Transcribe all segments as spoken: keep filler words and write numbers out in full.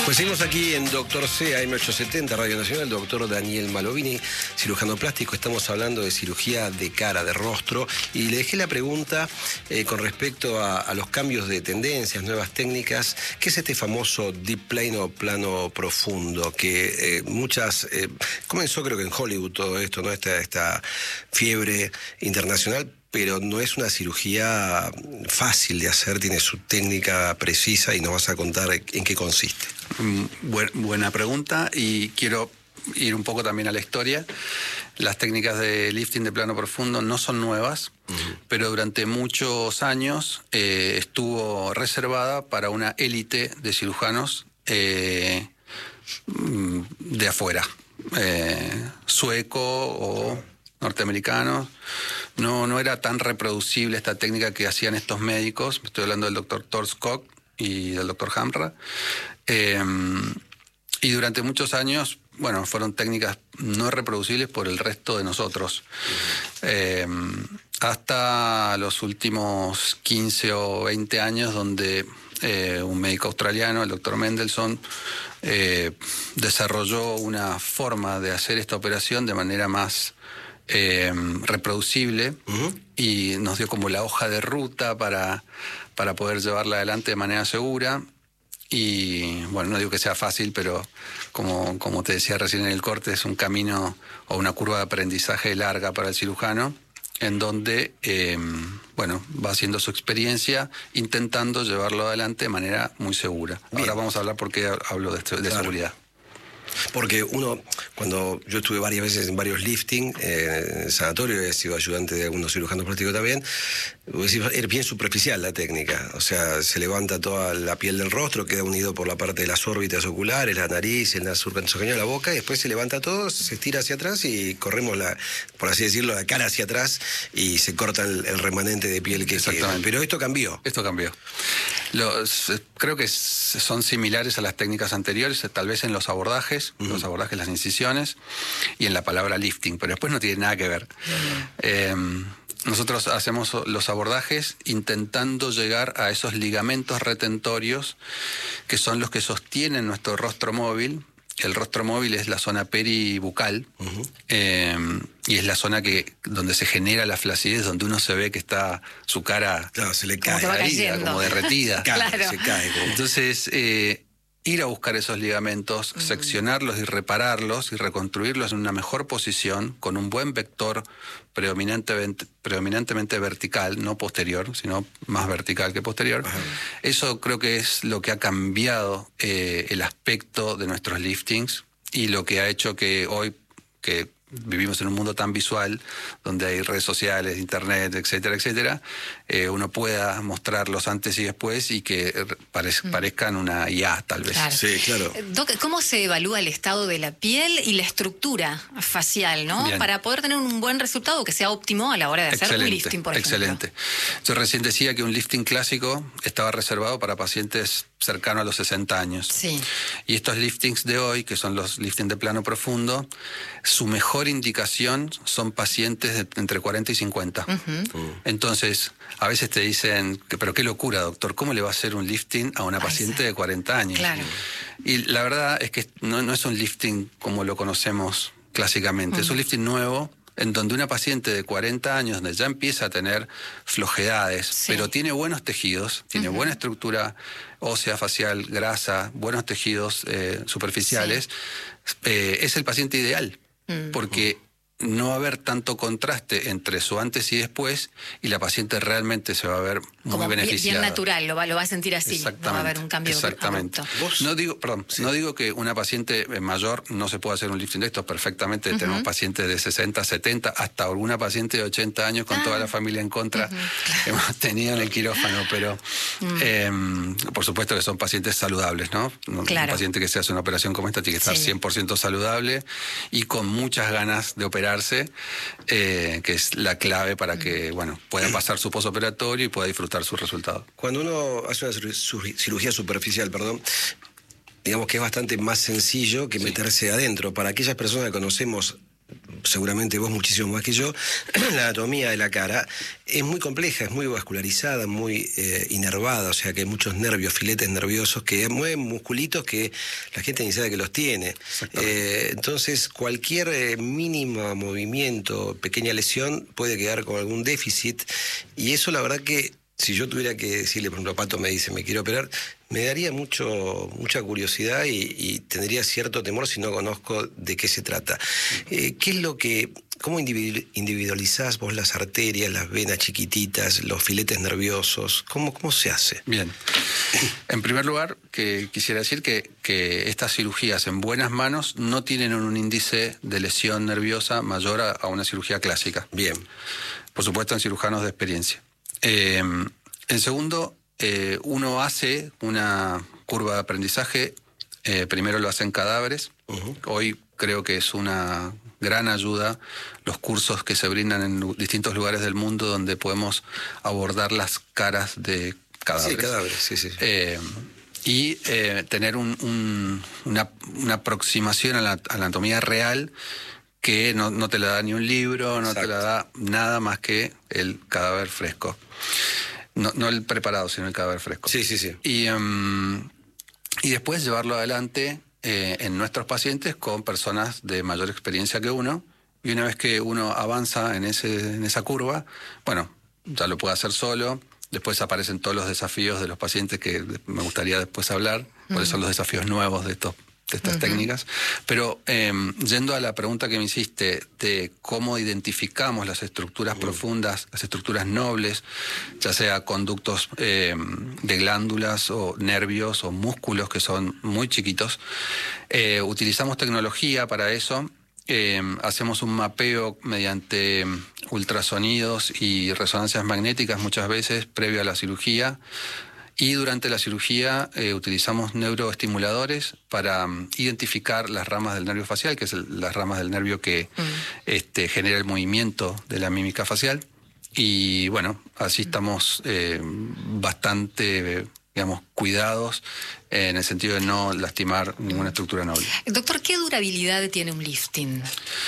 Pues seguimos aquí en Doctor C, A M ochocientos setenta, Radio Nacional, el doctor Daniel Malovini, cirujano plástico. Estamos hablando de cirugía de cara, de rostro, y le dejé la pregunta eh, con respecto a, a los cambios de tendencias, nuevas técnicas. ¿Qué es este famoso deep plane o plano profundo? Que eh, muchas... Eh, comenzó creo que en Hollywood todo esto, ¿no? Esta, esta fiebre internacional, pero no es una cirugía fácil de hacer, tiene su técnica precisa y nos vas a contar en qué consiste. Buen, buena pregunta, y quiero ir un poco también a la historia. Las técnicas de lifting de plano profundo no son nuevas, uh-huh. pero durante muchos años eh, estuvo reservada para una élite de cirujanos eh, de afuera, eh, sueco o norteamericanos. No, no era tan reproducible esta técnica que hacían estos médicos. Estoy hablando del doctor Thor Skog y del doctor Hamra. Eh, y durante muchos años, bueno, fueron técnicas no reproducibles por el resto de nosotros. Eh, hasta los últimos quince o veinte años, donde eh, un médico australiano, el doctor Mendelsohn, eh, desarrolló una forma de hacer esta operación de manera más Eh, reproducible, uh-huh. y nos dio como la hoja de ruta para, para poder llevarla adelante de manera segura. Y bueno, no digo que sea fácil, pero como, como te decía recién en el corte, es un camino o una curva de aprendizaje larga para el cirujano, en donde eh, bueno, va haciendo su experiencia intentando llevarlo adelante de manera muy segura. Bien. Ahora vamos a hablar por qué hablo de, de claro. seguridad. Porque uno, cuando yo estuve varias veces en varios lifting, eh, en el sanatorio, he sido ayudante de algunos cirujanos plásticos también, es bien superficial la técnica. O sea, se levanta toda la piel del rostro, queda unido por la parte de las órbitas oculares, la nariz, el nasogaño de la boca, y después se levanta todo, se estira hacia atrás y corremos, la, por así decirlo, la cara hacia atrás y se corta el, el remanente de piel que queda. Pero esto cambió. Esto cambió. Los, creo que son similares a las técnicas anteriores, tal vez en los abordajes, uh-huh. los abordajes, las incisiones, y en la palabra lifting, pero después no tiene nada que ver. Uh-huh. Eh, nosotros hacemos los abordajes intentando llegar a esos ligamentos retentorios que son los que sostienen nuestro rostro móvil. El rostro móvil es la zona peribucal, uh-huh. eh, y es la zona que donde se genera la flacidez, donde uno se ve que está su cara, claro, se le cae, caída, como derretida. Claro. Se cae. Como... Entonces, eh, ir a buscar esos ligamentos, uh-huh. seccionarlos y repararlos y reconstruirlos en una mejor posición, con un buen vector predominantemente, predominantemente vertical, no posterior, sino más vertical que posterior. Uh-huh. Eso creo que es lo que ha cambiado eh, el aspecto de nuestros liftings y lo que ha hecho que hoy, que vivimos en un mundo tan visual, donde hay redes sociales, internet, etcétera, etcétera, eh, uno pueda mostrar los antes y después y que parez, mm. parezcan una I A, tal vez. Claro. Sí, claro. Doc, ¿cómo se evalúa el estado de la piel y la estructura facial, ¿no? Bien. Para poder tener un buen resultado que sea óptimo a la hora de hacer excelente, un lifting, por ejemplo. Excelente. Yo recién decía que un lifting clásico estaba reservado para pacientes cercanos a los sesenta años. Sí. Y estos liftings de hoy, que son los liftings de plano profundo, su mejor indicación son pacientes de entre cuarenta y cincuenta. Uh-huh. Uh. Entonces, a veces te dicen, que, pero qué locura, doctor, ¿cómo le va a hacer un lifting a una Ay, paciente sí. de cuarenta años? Claro. Y la verdad es que no, no es un lifting como lo conocemos clásicamente, uh-huh. es un lifting nuevo, en donde una paciente de cuarenta años, donde ya empieza a tener flojedades, sí. pero tiene buenos tejidos, tiene uh-huh. buena estructura ósea, facial, grasa, buenos tejidos eh, superficiales, sí. eh, es el paciente ideal, uh-huh. porque no va a haber tanto contraste entre su antes y después, y la paciente realmente se va a ver muy Como beneficiada. Bien natural, lo va, lo va a sentir así, exactamente, no va a haber un cambio. Exactamente. No digo, perdón, sí. no digo que una paciente mayor no se pueda hacer un lifting de estos, perfectamente, uh-huh. tenemos pacientes de sesenta, setenta, hasta alguna paciente de ochenta años con ah. toda la familia en contra, uh-huh. que hemos tenido en el quirófano, pero uh-huh. eh, por supuesto que son pacientes saludables, ¿no? Claro. Un paciente que se hace una operación como esta tiene que estar sí. cien por ciento saludable y con muchas ganas de operar, Eh, que es la clave para que bueno pueda pasar su posoperatorio y pueda disfrutar su resultado. Cuando uno hace una cirugía superficial, perdón, digamos que es bastante más sencillo que sí. meterse adentro. Para aquellas personas que conocemos seguramente vos muchísimo más que yo, la anatomía de la cara es muy compleja, es muy vascularizada, muy eh, inervada, o sea que hay muchos nervios, filetes nerviosos que mueven musculitos que la gente ni sabe que los tiene. Eh, entonces, cualquier eh, mínimo movimiento, pequeña lesión, puede quedar con algún déficit, y eso la verdad que, si yo tuviera que decirle, por ejemplo, Pato me dice, me quiero operar, me daría mucho, mucha curiosidad y, y tendría cierto temor si no conozco de qué se trata. Eh, ¿Qué es lo que, cómo individualizás vos las arterias, las venas chiquititas, los filetes nerviosos? ¿Cómo, cómo se hace? Bien. En primer lugar, que quisiera decir que, que estas cirugías en buenas manos no tienen un índice de lesión nerviosa mayor a, a una cirugía clásica. Bien. Por supuesto, en cirujanos de experiencia. Eh, en segundo, eh, uno hace una curva de aprendizaje, eh, primero lo hace en cadáveres. Uh-huh. Hoy creo que es una gran ayuda los cursos que se brindan en distintos lugares del mundo donde podemos abordar las caras de cadáveres. Sí, cadáveres, sí, sí. Eh, y eh, tener un, un, una, una aproximación a la, a la anatomía real que no, no te la da ni un libro, no Exacto. te la da nada más que el cadáver fresco. No, no el preparado, sino el cadáver fresco. Sí, sí, sí. Y, um, y después llevarlo adelante eh, en nuestros pacientes con personas de mayor experiencia que uno. Y una vez que uno avanza en, ese, en esa curva, bueno, ya lo puede hacer solo. Después aparecen todos los desafíos de los pacientes que me gustaría después hablar. Uh-huh. Por eso son los desafíos nuevos de estos de estas uh-huh. técnicas, pero eh, yendo a la pregunta que me hiciste de cómo identificamos las estructuras uh-huh. profundas, las estructuras nobles, ya sea conductos eh, de glándulas o nervios o músculos que son muy chiquitos, eh, utilizamos tecnología para eso. Eh, hacemos un mapeo mediante ultrasonidos y resonancias magnéticas muchas veces previo a la cirugía. Y durante la cirugía eh, utilizamos neuroestimuladores para um, identificar las ramas del nervio facial, que es el, las ramas del nervio que mm. este, genera el movimiento de la mímica facial. Y bueno, así estamos eh, bastante, digamos, cuidados eh, en el sentido de no lastimar ninguna estructura noble. Doctor, ¿qué durabilidad tiene un lifting?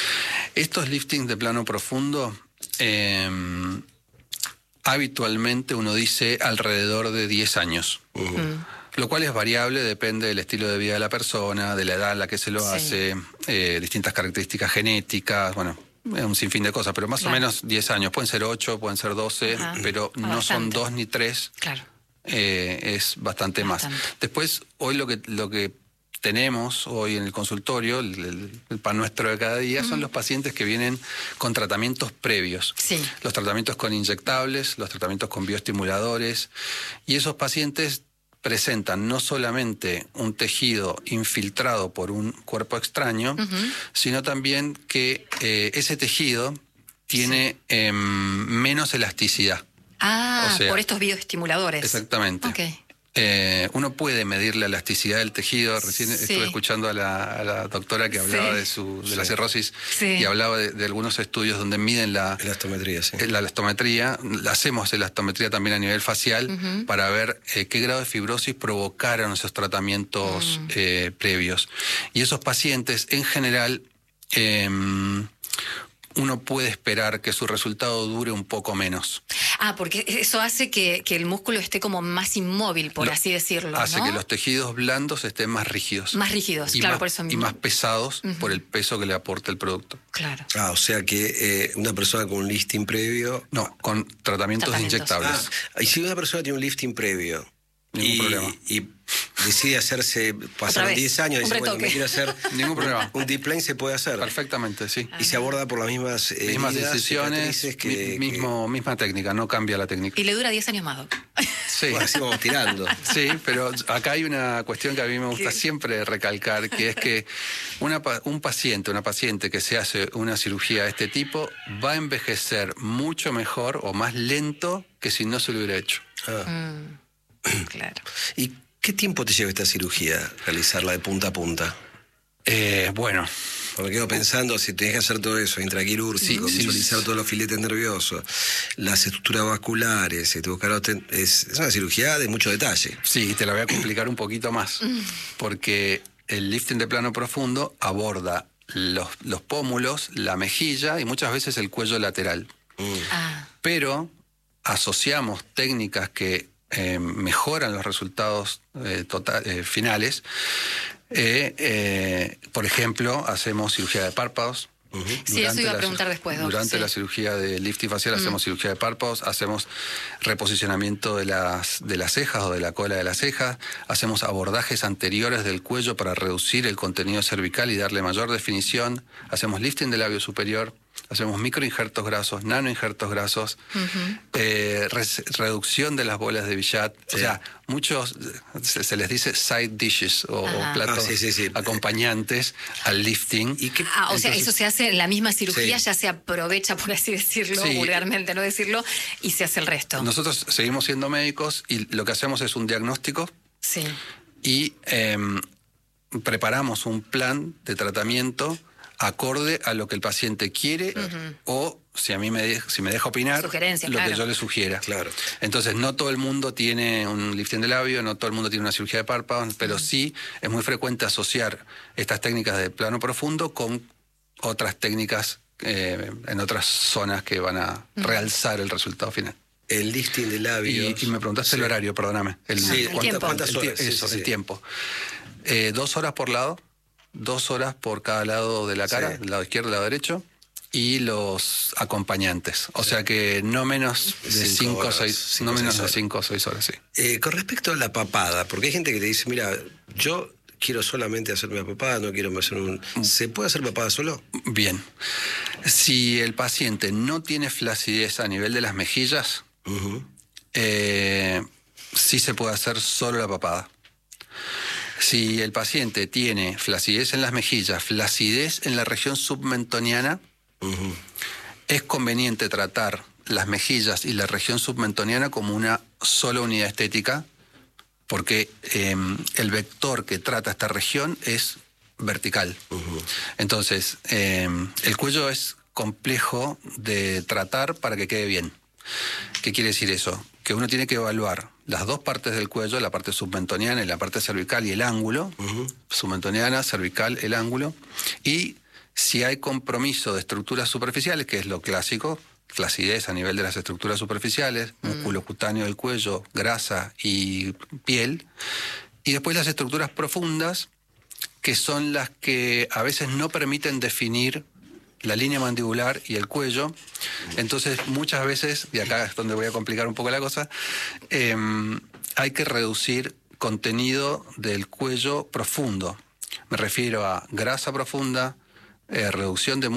Estos liftings de plano profundo... Eh, habitualmente uno dice alrededor de diez años, uh-huh. lo cual es variable, depende del estilo de vida de la persona, de la edad en la que se lo sí. hace, eh, distintas características genéticas, bueno, un sinfín de cosas, pero más claro. o menos diez años, pueden ser ocho, pueden ser doce, uh-huh. pero no bastante. Son dos ni tres, claro. eh, es bastante, bastante más. Después, hoy lo que... Lo que tenemos hoy en el consultorio, el, el, el pan nuestro de cada día, mm. son los pacientes que vienen con tratamientos previos. Sí. Los tratamientos con inyectables, los tratamientos con bioestimuladores. Y esos pacientes presentan no solamente un tejido infiltrado por un cuerpo extraño, uh-huh. sino también que eh, ese tejido tiene sí. eh, menos elasticidad. Ah, o sea, por estos bioestimuladores. Exactamente. Okay. Eh, uno puede medir la elasticidad del tejido. Recién sí. estuve escuchando a la, a la doctora que hablaba sí. de, su, de sí. la cirrosis sí. y hablaba de, de algunos estudios donde miden la elastometría. Sí. La elastometría. Hacemos elastometría también a nivel facial uh-huh. para ver eh, qué grado de fibrosis provocaron esos tratamientos uh-huh. eh, previos. Y esos pacientes, en general, eh, uno puede esperar que su resultado dure un poco menos. Ah, porque eso hace que, que el músculo esté como más inmóvil, por Lo, así decirlo, Hace ¿no? que los tejidos blandos estén más rígidos. Más rígidos, y claro, más, por eso mismo. Y más pesados uh-huh. por el peso que le aporta el producto. Claro. Ah, o sea que eh, una persona con un lifting previo... No, con tratamientos, tratamientos. inyectables. Ah, y si una persona tiene un lifting previo... Ningún y, problema. Y decide hacerse, pasaron diez años y dice, bueno, me quiero hacer ningún problema. Un deep plane, se puede hacer. Perfectamente, sí. Y se aborda por las mismas eh, mismas decisiones, que, mismo, que... misma técnica, no cambia la técnica. Y le dura diez años más, Doc. Sí. Bueno, así vamos tirando. Sí, pero acá hay una cuestión que a mí me gusta ¿Qué? siempre recalcar, que es que una, un paciente, una paciente que se hace una cirugía de este tipo va a envejecer mucho mejor o más lento que si no se lo hubiera hecho. Ah. Mm. Claro. ¿Y qué tiempo te lleva esta cirugía, realizarla de punta a punta? Eh, bueno. Me quedo pensando, si tenés que hacer todo eso, intraquirúrgico, sí, visualizar sí. todos los filetes nerviosos, las estructuras vasculares, si te buscaron, es, es una cirugía de mucho detalle. Sí, te la voy a complicar un poquito más, porque el lifting de plano profundo aborda los, los pómulos, la mejilla y muchas veces el cuello lateral. Mm. Ah. Pero asociamos técnicas que eh, mejoran los resultados eh, total, eh, finales. Eh, eh, por ejemplo, hacemos cirugía de párpados. Uh-huh. Sí, eso iba a preguntar después. Durante sí. la cirugía de lifting facial mm. hacemos cirugía de párpados, hacemos reposicionamiento de las, de las cejas o de la cola de las cejas, hacemos abordajes anteriores del cuello para reducir el contenido cervical y darle mayor definición, hacemos lifting del labio superior, hacemos microinjertos grasos, nanoinjertos grasos, uh-huh. eh, re reducción de las bolas de Billat. Sí. O sea, muchos se, se les dice side dishes o, o platos ah, sí, sí, sí. acompañantes al lifting. ¿Y qué, ah, o Entonces, sea, eso se hace en la misma cirugía, sí. ya se aprovecha, por así decirlo, sí. vulgarmente no decirlo, y se hace el resto. Nosotros seguimos siendo médicos y lo que hacemos es un diagnóstico sí. y eh, preparamos un plan de tratamiento acorde a lo que el paciente quiere uh-huh. o si a mí me, de, si me deja opinar, lo claro. que yo le sugiera. Claro. Entonces, no todo el mundo tiene un lifting de labio, no todo el mundo tiene una cirugía de párpados, pero uh-huh. sí es muy frecuente asociar estas técnicas de plano profundo con otras técnicas eh, en otras zonas que van a uh-huh. realzar el resultado final. El lifting de labios. Y, y me preguntaste sí. el horario, perdóname. El, sí, el tiempo. ¿Cuántas horas? El, eso, sí, sí, el sí. tiempo. Eh, dos horas por lado. Dos horas por cada lado de la cara, sí. el lado izquierdo y el lado derecho, y los acompañantes. O sí. sea que no menos de cinco o seis, no menos de cinco o seis horas, sí. Eh, con respecto a la papada, porque hay gente que te dice, mira, yo quiero solamente hacerme la papada, no quiero hacer un... ¿Se puede hacer papada solo? Bien. Si el paciente no tiene flacidez a nivel de las mejillas, uh-huh. eh, sí se puede hacer solo la papada. Si el paciente tiene flacidez en las mejillas, flacidez en la región submentoniana, uh-huh. es conveniente tratar las mejillas y la región submentoniana como una sola unidad estética, porque eh, el vector que trata esta región es vertical. Uh-huh. Entonces, eh, el cuello es complejo de tratar para que quede bien. ¿Qué quiere decir eso? Que uno tiene que evaluar las dos partes del cuello, la parte submentoniana y la parte cervical y el ángulo, uh-huh. submentoniana, cervical, el ángulo, y si hay compromiso de estructuras superficiales, que es lo clásico, flacidez a nivel de las estructuras superficiales, uh-huh. músculo cutáneo del cuello, grasa y piel, y después las estructuras profundas, que son las que a veces no permiten definir la línea mandibular y el cuello. Entonces, muchas veces, y acá es donde voy a complicar un poco la cosa, eh, hay que reducir contenido del cuello profundo. Me refiero a grasa profunda, eh, reducción de